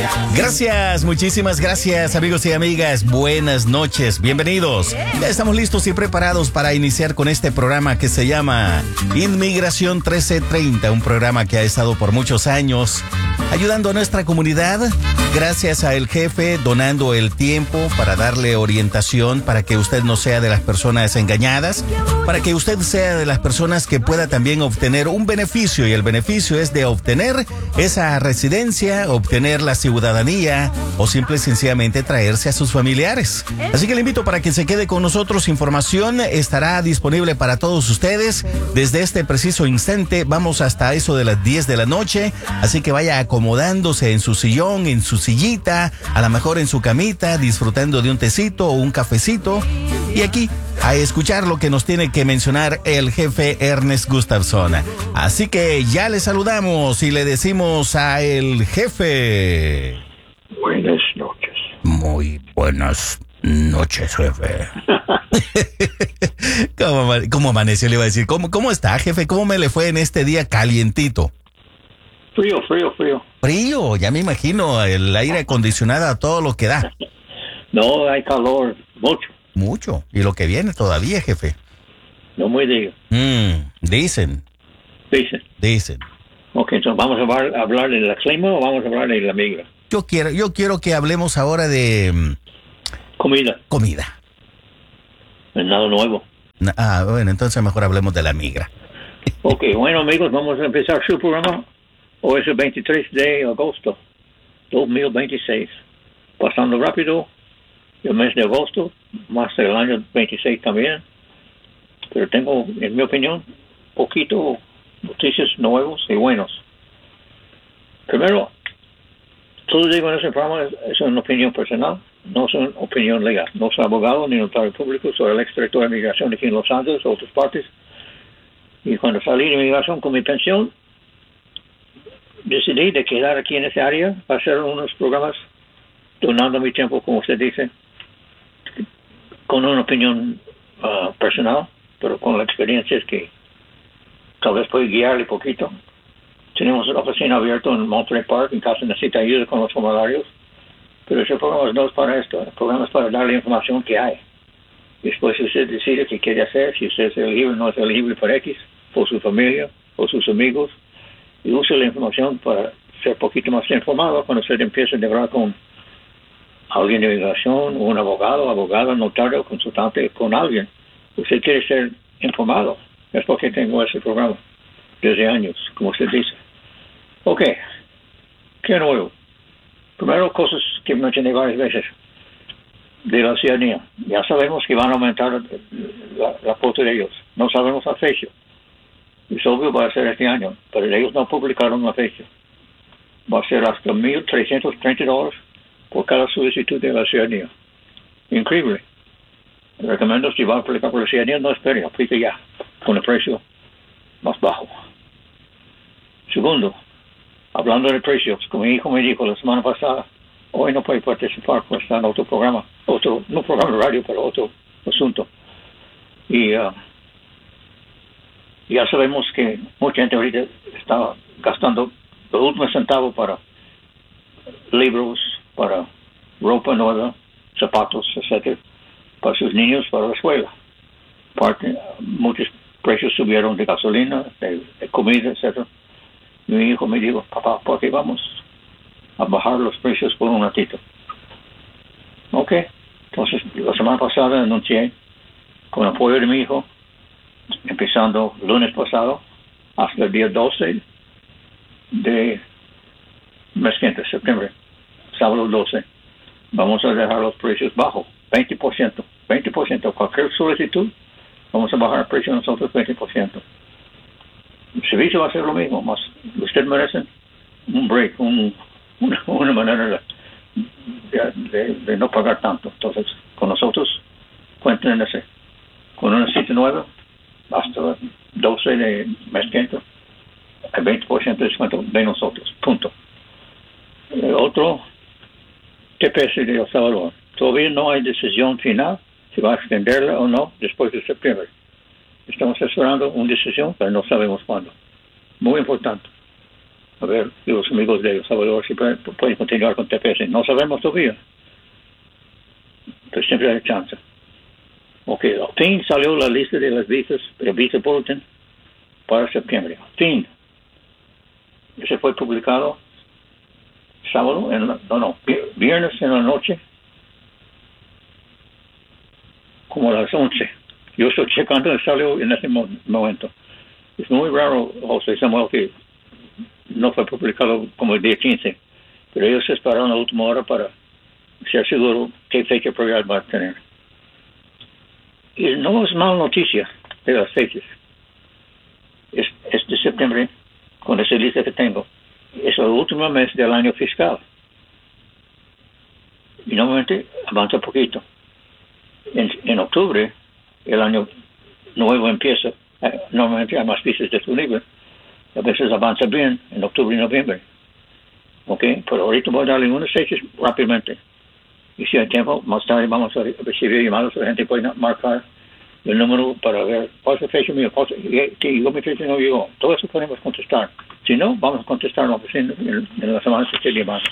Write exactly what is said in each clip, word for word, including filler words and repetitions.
Gracias, muchísimas gracias, amigos y amigas. Buenas noches, bienvenidos. Ya estamos listos y preparados para iniciar con este programa que se llama Inmigración trece treinta, un programa que ha estado por muchos años ayudando a nuestra comunidad. Gracias a el jefe donando el tiempo para darle orientación, para que usted no sea de las personas engañadas, para que usted sea de las personas que pueda también obtener un beneficio, y el beneficio es de obtener esa residencia, obtener la ciudadanía o simple y sencillamente traerse a sus familiares. Así que le invito para que se quede con nosotros. Información estará disponible para todos ustedes desde este preciso instante. Vamos hasta eso de las diez de la noche, así que vaya acomodándose en su sillón, en su sillita, a lo mejor en su camita, disfrutando de un tecito o un cafecito, y aquí a escuchar lo que nos tiene que mencionar el jefe Ernest Gustafson. Así que ya le saludamos y le decimos a el jefe. Buenas noches. Muy buenas noches, jefe. ¿Cómo, ¿Cómo amaneció? Le iba a decir, ¿cómo, ¿cómo está, jefe? ¿Cómo me le fue en este día calientito? Frío, frío, frío. Frío, ya me imagino, el aire acondicionado a todo lo que da. No, hay calor, mucho. Mucho, y lo que viene todavía, jefe. No me digas. Mm, dicen. Dicen. Dicen. Ok, entonces, ¿vamos a hablar, a hablar del clima o vamos a hablar de la migra? Yo quiero, yo quiero que hablemos ahora de... mm, Comida. comida. Nada nuevo. Na- Ah, bueno, entonces mejor hablemos de la migra. Ok, bueno, amigos, vamos a empezar su programa. Hoy es el veintitrés de agosto, dos mil veintiséis. Pasando rápido el mes de agosto, más el año veintiséis también. Pero tengo, en mi opinión, poquito noticias nuevos y buenos. Primero, todo digo en ese programa es, es una opinión personal, no es una opinión legal. No soy abogado ni notario público, soy el exdirector de migración aquí en Los Ángeles o otras partes. Y cuando salí de migración con mi pensión, decidí de quedar aquí en esa área para hacer unos programas donando mi tiempo, como usted dice, con una opinión uh, personal, pero con la experiencia es que tal vez puede guiarle poquito. Tenemos una oficina abierta en Monterey Park, en caso necesita ayuda con los formularios, pero ese programa no es para esto, el programa es para darle información que hay. Después, si usted decide qué quiere hacer, si usted es elegible o no es elegible por X, por su familia, por sus amigos, y use la información para ser un poquito más informado cuando usted empiece a hablar con alguien de migración, un abogado, abogado, notario, consultante, con alguien. Usted quiere ser informado. Es porque tengo ese programa desde años, como usted dice. Ok, ¿qué nuevo? Primero, cosas que mencioné varias veces de la ciudadanía. Ya sabemos que van a aumentar la, la cuota de ellos. No sabemos la fecha. Es obvio va a ser este año, pero ellos no publicaron la fecha. Va a ser hasta mil trescientos treinta dólares por cada solicitud de la ciudadanía. Increíble. Recomiendo, si va a aplicar por la ciudadanía, no espere, aplique ya, con el precio más bajo. Segundo, hablando de precios, como mi hijo me dijo la semana pasada, hoy no puede participar, pues está en otro programa, otro, no programa de radio, pero otro asunto. Y uh, ya sabemos que mucha gente ahorita está gastando los últimos centavos para libros, para ropa nueva, zapatos, etcétera, para sus niños, para la escuela. Aparte, muchos precios subieron de gasolina, de, de comida, etcétera. Y mi hijo me dijo, papá, ¿por qué vamos a bajar los precios por un ratito? Ok, entonces la semana pasada anuncié, con apoyo de mi hijo, empezando lunes pasado hasta el día doce de mes siguiente, septiembre, sábado doce, vamos a dejar los precios bajos, veinte por ciento, veinte por ciento, cualquier solicitud, vamos a bajar el precio nosotros veinte por ciento. El servicio va a ser lo mismo, más usted merece un break, un, una, una manera de, de, de, de no pagar tanto. Entonces, con nosotros, cuenten en ese, con una cita nueva, hasta el doce de mes siguiente, el veinte por ciento de descuento de nosotros, punto. El otro, T P S de El Salvador. Todavía no hay decisión final si va a extenderla o no después de septiembre. Estamos esperando una decisión, pero no sabemos cuándo. Muy importante. a ver los amigos de El Salvador si pueden, pueden continuar con T P S. No sabemos todavía, pero siempre hay chance. Ok, al fin salió la lista de las visas, el visa bulletin para septiembre. Al fin. Ese fue publicado sábado, en la, no, no, viernes en la noche, como a las once. Yo estoy checando y salió en ese momento. Es muy raro, José Samuel, que no fue publicado como el día quince, pero ellos esperaron la última hora para ser seguro qué fecha previa va a tener. Y no es mala noticia de las fechas. Es, es de septiembre, con esa lista que tengo. Es el último mes del año fiscal. Y normalmente avanza poquito. En, en octubre, el año nuevo empieza. Eh, normalmente hay más visas disponibles. A veces avanza bien en octubre y noviembre. Ok, pero ahorita voy a darle unas fechas rápidamente. Y si hay tiempo, más tarde vamos a recibir llamadas. La gente puede marcar el número para ver cuál es la fecha mía, cuál es, que llegó mi fecha, no llegó. Todo eso podemos contestar. Si no, vamos a contestar en la oficina en, en la semana que esté llamando.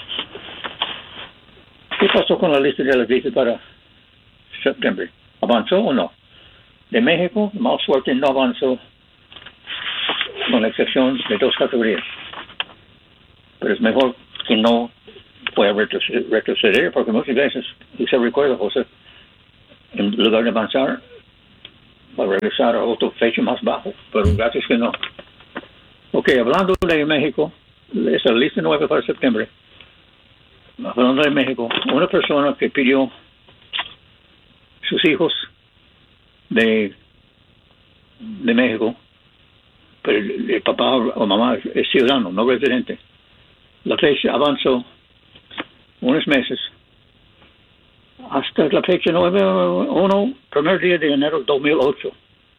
¿Qué pasó con la lista de las visas para septiembre? ¿Avanzó o no? De México, más suerte, no avanzó, con la excepción de dos categorías. Pero es mejor que no pueda retroceder, retroceder porque muchas veces, y se recuerda, José, en lugar de avanzar, va a regresar a otra fecha más bajo, pero gracias que no. Ok, hablando de México, esa lista nueva para septiembre, hablando de México, una persona que pidió sus hijos de, de México, pero el, el papá o mamá es ciudadano, no residente. La fecha avanzó unos meses hasta la fecha nueve uno, primer día de enero de dos mil ocho.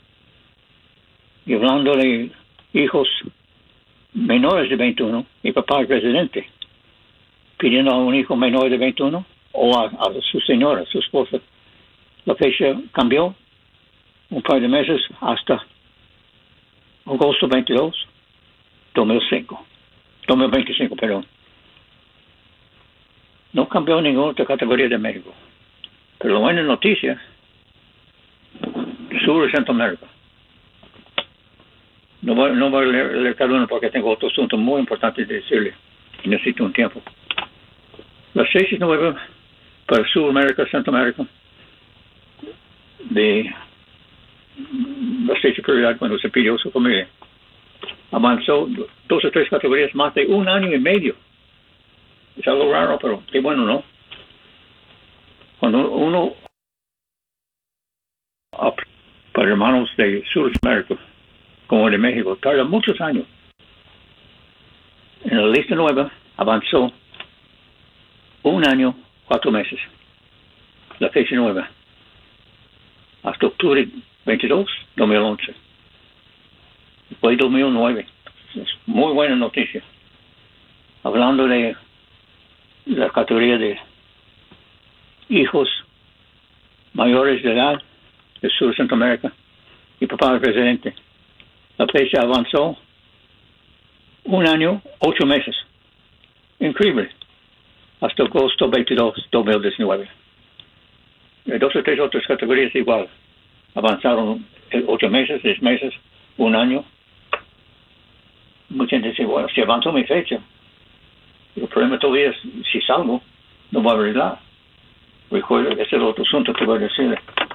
Y hablando de hijos menores de veintiuno, y papá es residente, pidiendo a un hijo menor de veintiuno o a, a su señora, su esposa. La fecha cambió un par de meses hasta agosto veintidós, dos mil cinco. dos mil veinticinco, perdón. No cambió ninguna otra categoría de México. Pero la buena noticia, sur de Centroamérica. No voy, no voy a leer, leer cada uno porque tengo otro asunto muy importante de decirle. Y necesito un tiempo. Las fechas nuevas para Sudamérica, Centroamérica, de la fecha prioridad cuando se pidió su familia, avanzó dos o tres categorías más de un año y medio. Es algo raro, pero qué bueno, ¿no? Cuando uno para hermanos de Sudamérica, como de México, tarda muchos años. En la lista nueva avanzó un año, cuatro meses. La fecha nueva. Hasta octubre veintidós, dos mil once. Fue dos mil nueve. Es muy buena noticia. Hablando de la categoría de hijos mayores de edad de Sur Centroamérica y papá residente. La fecha avanzó un año, ocho meses. Increíble. Hasta agosto veintidós, dos mil diecinueve. Y dos o tres otras categorías igual. Avanzaron ocho meses, seis meses, un año. Mucha gente dice, bueno, si avanzó mi fecha, el problema todavía es si salgo, no voy a arreglar. Recuerdo que ese es el otro asunto que voy a decirle.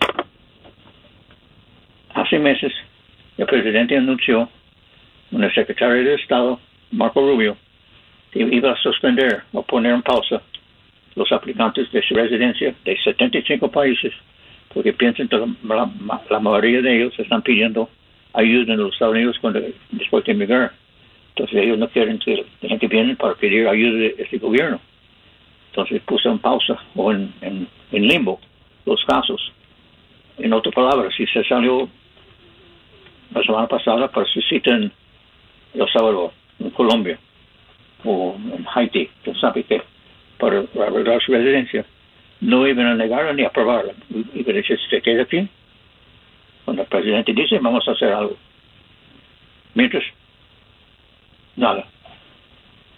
Hace meses, el presidente anunció, una secretaria de Estado, Marco Rubio, que iba a suspender o poner en pausa los aplicantes de residencia de setenta y cinco países, porque piensan que la, la, la mayoría de ellos están pidiendo ayuda en los Estados Unidos cuando, después de emigrar. Entonces ellos no quieren que la gente viene para pedir ayuda de este gobierno. Entonces puso en pausa o en, en, en limbo los casos. En otras palabras, si se salió la semana pasada para su cita en El Salvador, en Colombia, o en Haití, que sabe que para arreglar su residencia, no iban a negarla ni a aprobarla. Iban a decir, se queda aquí. Cuando el presidente dice, vamos a hacer algo. Mientras, nada.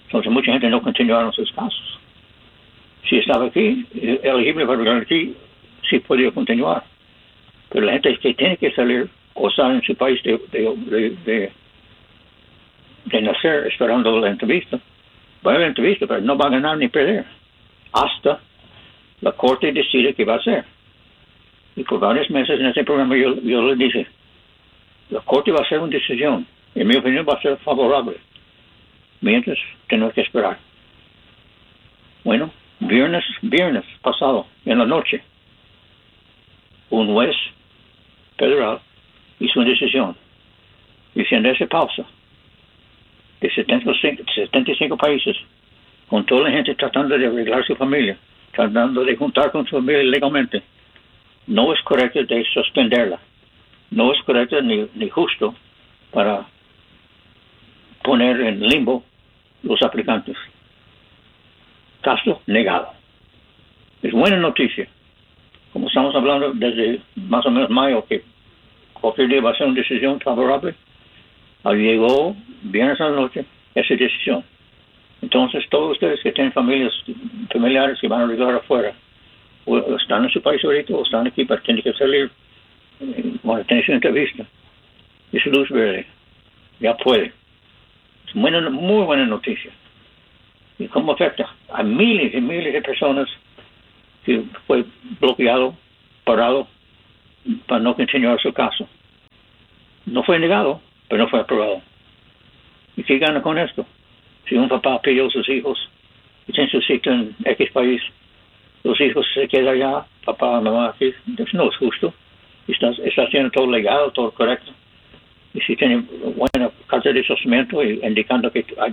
Entonces mucha gente no continuaron sus casos. Si estaba aquí, elegible para arreglar aquí, sí podía continuar. Pero la gente que tiene que salir o estar en su país de, de, de, de, de nacer esperando la entrevista, va a la entrevista, pero no va a ganar ni perder hasta la corte decide qué va a hacer. Y por varios meses en ese programa yo, yo le dije, la corte va a hacer una decisión, en mi opinión va a ser favorable, mientras tenemos que esperar. Bueno, viernes, viernes pasado, en la noche, un juez federal hizo una decisión diciendo esa pausa de setenta y cinco, setenta y cinco países, con toda la gente tratando de arreglar su familia, tratando de juntar con su familia legalmente, no es correcto de suspenderla, no es correcto ni, ni justo para poner en limbo los aplicantes. Caso negado. Es buena noticia. Como estamos hablando desde más o menos mayo, que cualquier día va a ser una decisión favorable, llegó viernes a la noche esa decisión. Entonces, todos ustedes que tienen familias, familiares que van a arreglar afuera, o están en su país ahorita, o están aquí, pero tienen que salir, bueno, tienen su entrevista, es luz verde, ya puede. Es buena, muy buena noticia. ¿Y cómo afecta? A miles y miles de personas que fue bloqueado, parado, para no continuar su caso. No fue negado, pero no fue aprobado. ¿Y qué gana con esto? Si un papá pidió a sus hijos y tiene su cita en X país, los hijos se quedan allá, papá, mamá aquí, eso no es justo. Está, está haciendo todo legal, todo correcto. Y si tiene buena carta de sostenimiento indicando que hay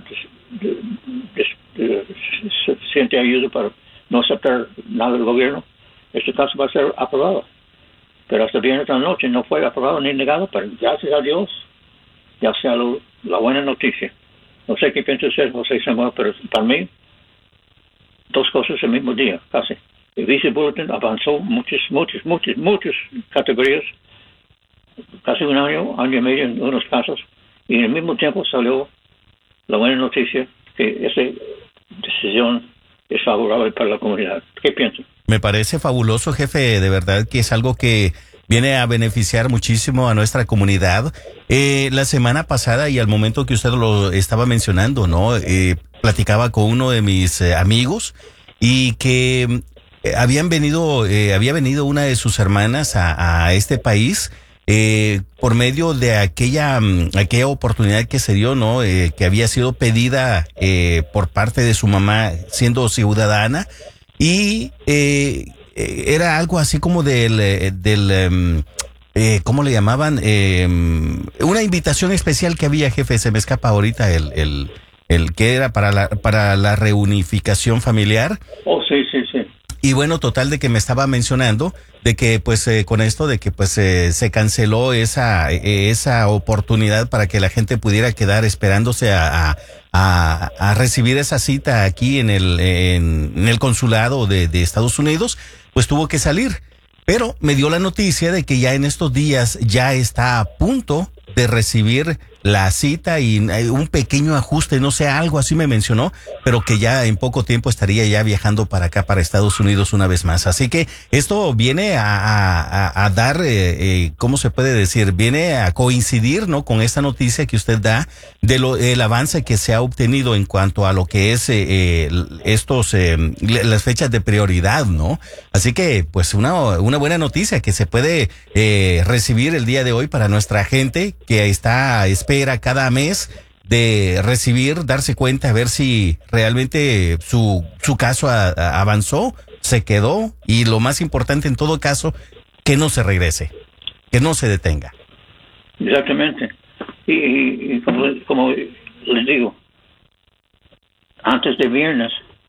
suficiente ayuda para no aceptar nada del gobierno, este caso va a ser aprobado. Pero hasta viernes de la noche no fue aprobado ni negado, pero gracias a Dios, ya sea lo, la buena noticia. No sé qué piensa usted, José Samuel, pero para mí, dos cosas el mismo día, casi. El Visa Bulletin avanzó muchas, muchas, muchas, muchas categorías, casi un año, año y medio en unos casos, y en el mismo tiempo salió la buena noticia que esa decisión es favorable para la comunidad. ¿Qué piensa? Me parece fabuloso, jefe, de verdad que es algo que viene a beneficiar muchísimo a nuestra comunidad. Eh, la semana pasada y al momento que usted lo estaba mencionando, ¿no? Eh, platicaba con uno de mis eh, amigos y que eh, habían venido, eh, había venido una de sus hermanas a, a este país eh, por medio de aquella, aquella oportunidad que se dio, ¿no? Eh, que había sido pedida eh, por parte de su mamá siendo ciudadana y eh, era algo así como del, del um, eh, ¿cómo le llamaban? Eh, una invitación especial que había, jefe, se me escapa ahorita el, el, el que era para la, para la reunificación familiar. Oh, sí, sí, sí. Y bueno, total de que me estaba mencionando de que pues eh, con esto de que pues eh, se canceló esa eh, esa oportunidad para que la gente pudiera quedar esperándose a, a, a, a recibir esa cita aquí en el en, en el consulado de, de Estados Unidos, pues tuvo que salir. Pero me dio la noticia de que ya en estos días ya está a punto de recibir la cita y un pequeño ajuste, no sé, algo así me mencionó, pero que ya en poco tiempo estaría ya viajando para acá, para Estados Unidos una vez más. Así que esto viene a, a, a dar, eh, eh, ¿cómo se puede decir? Viene a coincidir, ¿no? Con esta noticia que usted da de lo el avance que se ha obtenido en cuanto a lo que es eh, eh, estos, eh, las fechas de prioridad, ¿no? Así que, pues, una, una buena noticia que se puede eh, recibir el día de hoy para nuestra gente que está esperando cada mes de recibir, darse cuenta, a ver si realmente su, su caso a, a avanzó, se quedó y lo más importante en todo caso, que no se regrese, que no se detenga. Exactamente. Y, y, y como, como les digo, antes de viernes,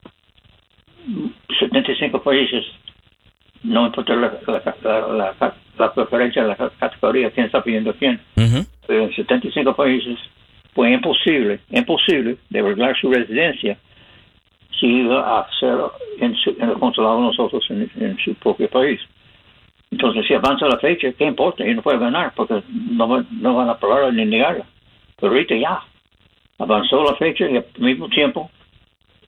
setenta y cinco países, no importa la, la, la, la, la preferencia, la categoría, quién está pidiendo quién, uh-huh. Pero en setenta y cinco países fue imposible, imposible de arreglar su residencia si iba a hacerlo en, su, en el consulado nosotros en, en su propio país. Entonces, si avanza la fecha, ¿qué importa? Y no puede ganar porque no, no van a aprobarla ni negarla. Pero ahorita ya avanzó la fecha y al mismo tiempo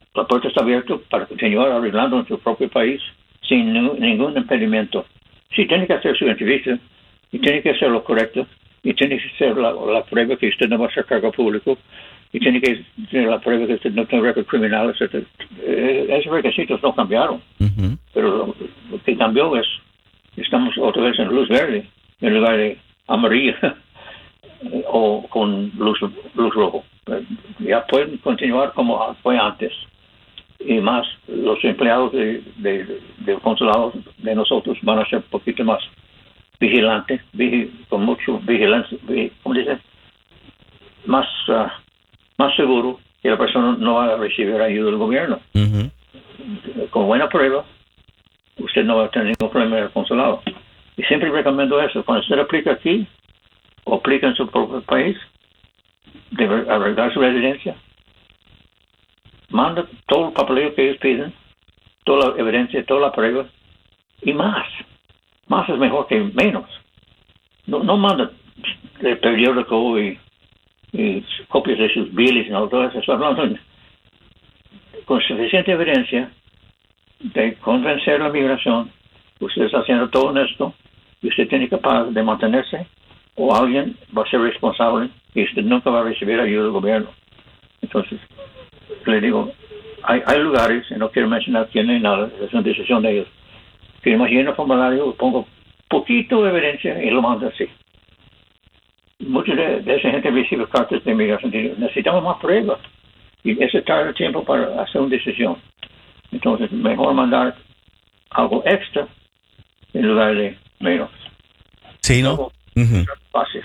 la puerta está abierta para continuar arreglando en su propio país sin ningún, ningún impedimento. Si tiene que hacer su entrevista y tiene que hacer lo correcto y tiene que hacer la, la prueba que usted no va a ser cargo público y tiene que tener la prueba que usted no tiene récord criminal, etcétera. Eh, esos requisitos no cambiaron, uh-huh. pero lo, lo que cambió es estamos otra vez en luz verde en lugar de amarilla o con luz, luz rojo. Ya pueden continuar como fue antes. Y más, los empleados de, de, de consulado de nosotros van a ser un poquito más vigilantes, vigi, con mucho vigilancia, ¿cómo dice? Más, uh, más seguro que la persona no va a recibir ayuda del gobierno. Uh-huh. Con buena prueba, usted no va a tener ningún problema en el consulado. Y siempre recomiendo eso. Cuando usted aplica aquí, o aplica en su propio país, debe arreglar su residencia. Manda todo el papeleo que ellos piden, toda la evidencia, toda la prueba, y más. Más es mejor que menos. No, no manda el periódico y, y copias de sus biles y no, todo eso. Estoy hablando con suficiente evidencia de convencer la migración. Usted está haciendo todo esto y usted tiene capaz de mantenerse o alguien va a ser responsable y usted nunca va a recibir ayuda del gobierno. Entonces, le digo, hay, hay lugares, y no quiero mencionar quién ni nada, es una decisión de ellos, que imagino el formulario, pongo poquito de evidencia y lo mando así. Mucha de, de esa gente recibe cartas de inmigración, necesitamos más pruebas y ese tarda tiempo para hacer una decisión. Entonces, mejor mandar algo extra en lugar de menos. Sí, ¿no? Uh-huh. Fácil.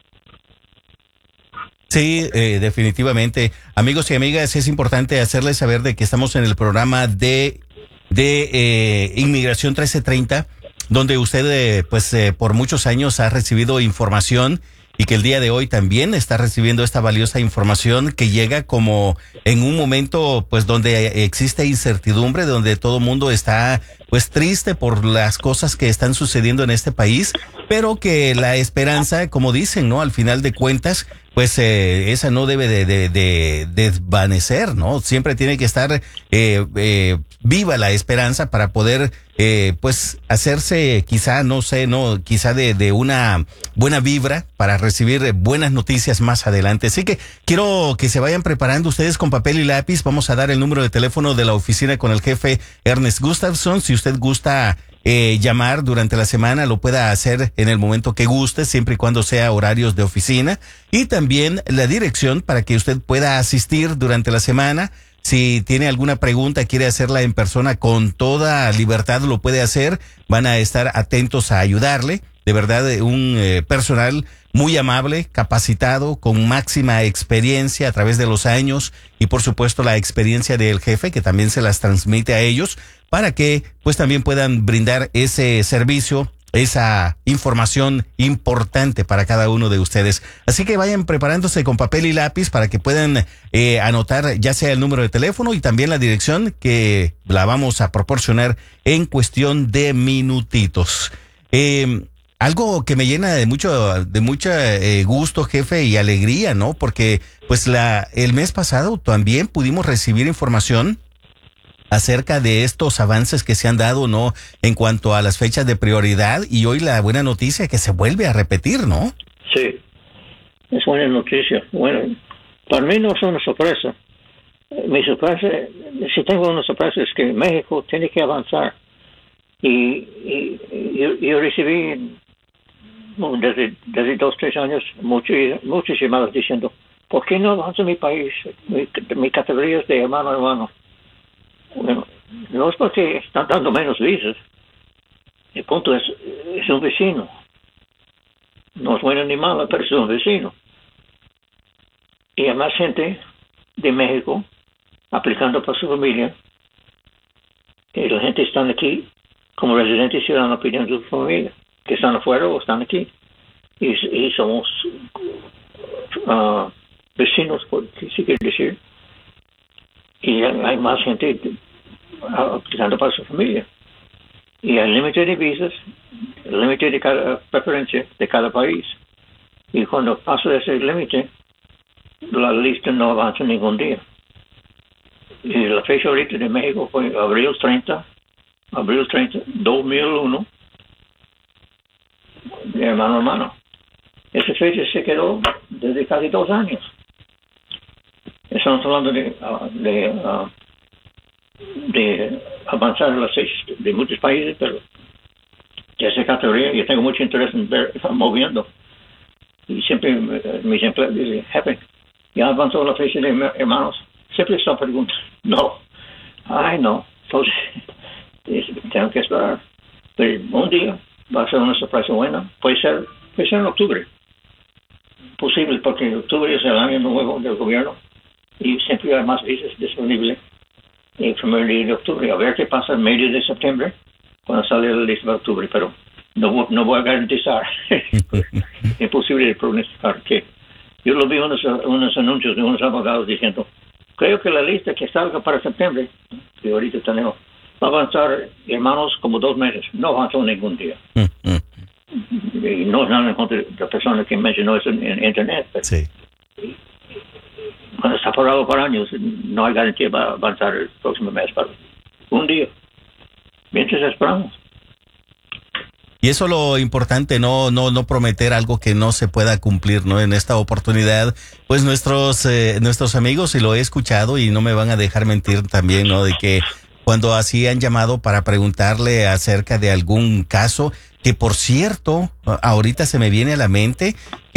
Sí, eh, definitivamente. Amigos y amigas, es importante hacerles saber de que estamos en el programa de, de eh, Inmigración trece treinta, donde usted eh, pues eh, por muchos años ha recibido información y que el día de hoy también está recibiendo esta valiosa información que llega como en un momento pues donde existe incertidumbre, donde todo el mundo está pues triste por las cosas que están sucediendo en este país, pero que la esperanza, como dicen, ¿no? Al final de cuentas, pues eh, esa no debe de, de, de, de desvanecer, ¿no? Siempre tiene que estar eh, eh, viva la esperanza para poder eh, pues hacerse quizá, no sé, no, quizá de, de una buena vibra para recibir buenas noticias más adelante. Así que quiero que se vayan preparando ustedes con papel y lápiz. Vamos a dar el número de teléfono de la oficina con el jefe Ernest Gustafson. Si usted gusta eh, llamar durante la semana, lo pueda hacer en el momento que guste, siempre y cuando sea horarios de oficina. Y también la dirección para que usted pueda asistir durante la semana. Si tiene alguna pregunta, quiere hacerla en persona, con toda libertad lo puede hacer. Van a estar atentos a ayudarle. De verdad, un eh, personal muy amable, capacitado, con máxima experiencia a través de los años y por supuesto la experiencia del jefe, que también se las transmite a ellos para que pues también puedan brindar ese servicio, esa información importante para cada uno de ustedes. Así que vayan preparándose con papel y lápiz para que puedan eh, anotar ya sea el número de teléfono y también la dirección, que la vamos a proporcionar en cuestión de minutitos. Eh, Algo que me llena de mucho, de mucho eh, gusto, jefe, y alegría, ¿no? Porque, pues, la, el mes pasado también pudimos recibir información acerca de estos avances que se han dado, ¿no? En cuanto a las fechas de prioridad, y hoy la buena noticia que se vuelve a repetir, ¿no? Sí, es buena noticia. Bueno, para mí no es una sorpresa. Mi sorpresa, si tengo una sorpresa, es que México tiene que avanzar. Y, y, y yo, yo recibí desde, desde dos, tres años muchos, muchas llamadas diciendo, ¿por qué no avanza mi país? Mi, mi categoría es de hermano a hermano. Bueno, no es porque están dando menos visas. El punto es, es un vecino. No es bueno ni malo, pero es un vecino. Y hay más gente de México aplicando para su familia. Y la gente está aquí como residentes y ciudadanos pidiendo su familia, que están afuera o están aquí. Y, y somos uh, vecinos, por si quiere decir. Y hay más gente aplicando para su familia. Y hay límite de visas, límite de cada preferencia de cada país. Y cuando pasa ese límite, la lista no avanza ningún día. Y la fecha ahorita de México fue abril treinta, abril treinta, dos mil uno, de hermano a hermano. Esa fecha se quedó desde casi dos años. Estamos hablando de, uh, de, uh, de avanzar en las fechas de muchos países, pero de esa categoría yo tengo mucho interés en ver, moviendo. Y siempre uh, mis empleados dicen, jefe, ¿ya avanzó la fecha de hermanos? Siempre esta pregunta. No. Ay, no. Entonces, tengo que esperar. Pero un día va a ser una sorpresa buena. Puede ser, puede ser en octubre. Posible, porque octubre es el año nuevo del gobierno y siempre hay más visas disponibles en el primer día de octubre. A ver qué pasa en medio de septiembre cuando sale la lista de octubre, pero no, no voy a garantizar. Es imposible de pronosticar que yo lo vi unos, unos anuncios de unos abogados diciendo, creo que la lista que salga para septiembre, que ahorita tenemos, va a avanzar, hermanos, como dos meses. No avanzó ningún día. Y no es nada en contra de la persona que mencionó eso en, en internet. Pero sí. Cuando está parado por años, no hay garantía va a avanzar el próximo mes, pero un día. Mientras esperamos. Y eso es lo importante, no, no, no prometer algo que no se pueda cumplir, ¿no? En esta oportunidad, pues nuestros, eh, nuestros amigos, y lo he escuchado y no me van a dejar mentir también, ¿no? De que cuando así han llamado para preguntarle acerca de algún caso, que por cierto, ahorita se me viene a la mente